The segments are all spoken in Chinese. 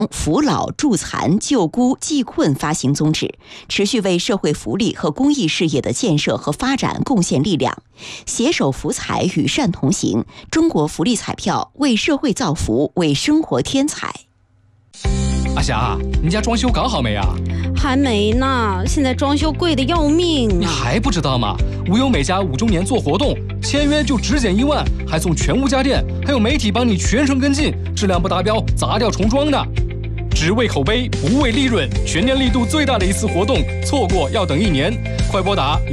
扶老助残救孤济困发行宗旨，持续为社会福利和公益事业的建设和发展贡献力量，携手福彩与善同行，中国福利彩票为社会造福，为生活添彩。 阿霞，你家装修搞好没啊？ 还没呢，现在装修贵得要命。 你还不知道吗？无忧美家5周年做活动，签约就只减1万，还送全屋家电，还有媒体帮你全程跟进，质量不达标砸掉重装的。只为口碑，不为利润，全年力度最大的一次活动，错过要等1年。快拨打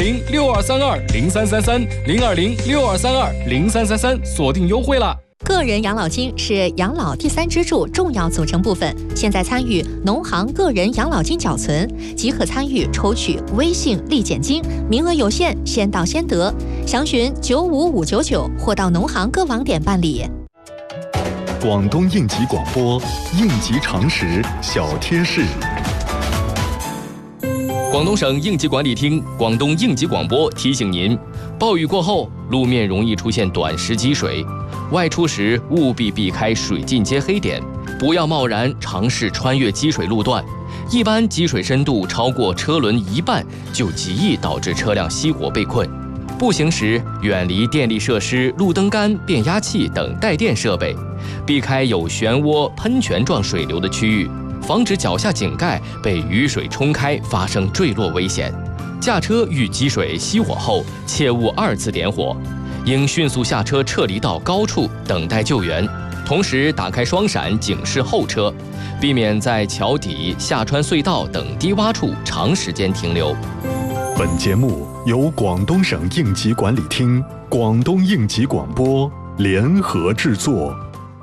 020-6232-0333，020-6232-0333，锁定优惠了。 个人养老金是养老第3支柱重要组成部分，现在参与农行个人养老金缴存，即可参与抽取微信立减金，名额有限，先到先得。详询95599或到农行各网点办理。 广东应急广播，应急常识小贴士。 广东省应急管理厅、广东应急广播提醒您：暴雨过后，路面容易出现短时积水，外出时务必避开水浸街黑点，不要贸然尝试穿越积水路段。一般积水深度超过车轮1半，就极易导致车辆熄火被困。步行时远离电力设施、路灯杆、变压器等带电设备，避开有漩涡、喷泉状水流的区域，防止脚下井盖被雨水冲开，发生坠落危险。驾车遇积水熄火后，切勿2次点火，应迅速下车撤离到高处等待救援，同时打开双闪警示后车，避免在桥底、下穿隧道等低洼处长时间停留。 本节目由广东省应急管理厅、广东应急广播联合制作。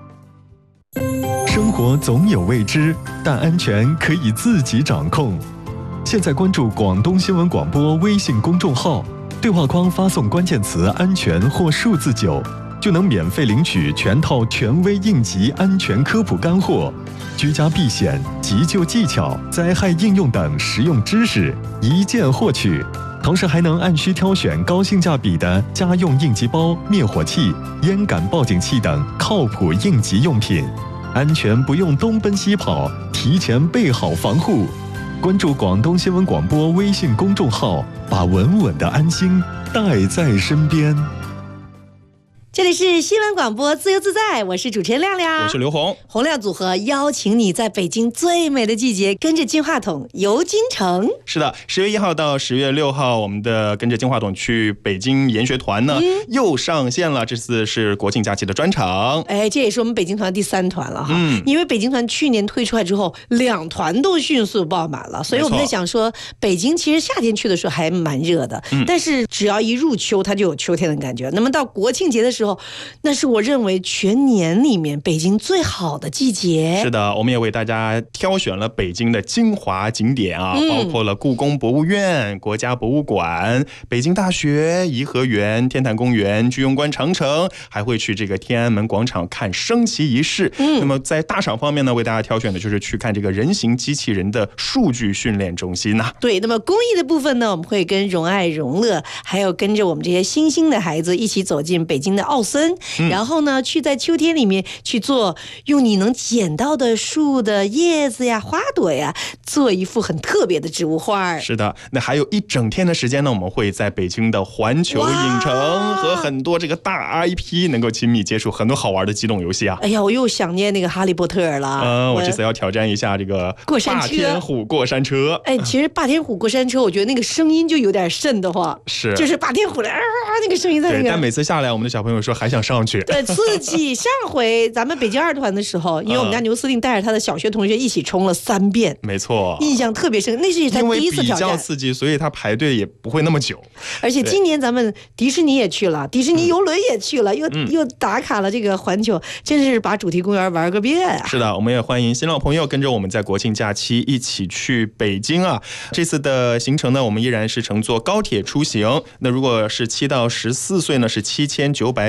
生活总有未知，但安全可以自己掌控。现在关注广东新闻广播微信公众号，对话框发送关键词“安全”或数字9，就能免费领取全套权威应急安全科普干货、居家避险、急救技巧、灾害应用等实用知识，一键获取。同时还能按需挑选高性价比的家用应急包、灭火器、烟感报警器等靠谱应急用品，安全不用东奔西跑，提前备好防护。关注广东新闻广播微信公众号，把稳稳的安心带在身边。 这里是新闻广播自由自在，我是主持人亮亮， 我是刘红。 洪亮组合邀请你在北京最美的季节跟着金话筒游京城。 是的，10月1号到10月6号，我们的跟着金话筒去北京研学团呢，又上线了。这次是国庆假期的专场， 这也是我们北京团第3团了哈。因为北京团去年推出来之后，2团都迅速爆满了，所以我们在想说，北京其实夏天去的时候还蛮热的，但是只要一入秋，它就有秋天的感觉。那么到国庆节的时候，那是我认为全年里面北京最好的季节。 是的，我们也为大家挑选了北京的精华景点啊，包括了故宫博物院、国家博物馆、北京大学、颐和园、天坛公园、居庸关长城，还会去这个天安门广场看升旗仪式。那么在大赏方面呢，为大家挑选的就是去看这个人形机器人的数据训练中心呐。 对，那么公益的部分呢，我们会跟荣爱荣乐，还有跟着我们这些新兴的孩子一起走进北京的奥森，然后呢，去在秋天里面去做，用你能捡到的树的叶子呀、花朵呀，做一幅很特别的植物画。 是的，那还有一整天的时间呢，我们会在北京的环球影城和很多这个大 IP 能够亲密接触很多好玩的机动游戏啊。 哎呀，我又想念那个哈利波特了。 我这次要挑战一下这个霸天虎过山车。 其实霸天虎过山车，我觉得那个声音就有点瘆得慌， 是， 就是霸天虎的那个声音在那个。 但每次下来，我们的小朋友说还想上去， 对，刺激。上回咱们北京2团的时候，因为我们家牛司令带着他的小学同学一起冲了3遍， 没错， 印象特别深。那是他第一次挑战，因为比较刺激，所以他排队也不会那么久。 而且今年咱们迪士尼也去了，迪士尼游轮也去了，又打卡了这个环球，真是把主题公园玩个遍啊。 是的，我们也欢迎新老朋友跟着我们在国庆假期一起去北京啊。这次的行程呢，我们依然是乘坐高铁出行。那如果是7到14岁呢，是7990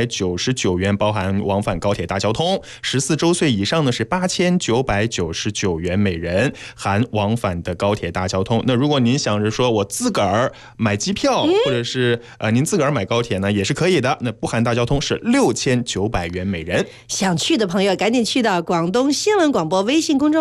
9,999元，包含往返高铁大交通。14周岁以上呢是8,999元每人，含往返的高铁大交通。那如果您想着说我自个儿买机票，或者是您自个儿买高铁呢，也是可以的。那不含大交通是6,900元每人。 想去的朋友赶紧去到广东新闻广播微信公众